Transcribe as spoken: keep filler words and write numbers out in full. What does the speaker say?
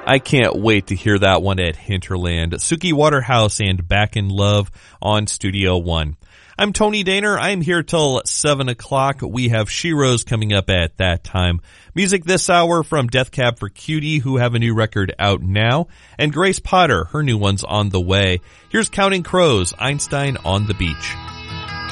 I can't wait to hear that one at Hinterland. Suki Waterhouse and Back in Love on Studio One. I'm Tony Daner. I'm here till seven o'clock. We have Sheroes coming up at that time. Music this hour from Death Cab for Cutie, who have a new record out now, and Grace Potter, her new one's on the way. Here's Counting Crows, Einstein on the Beach.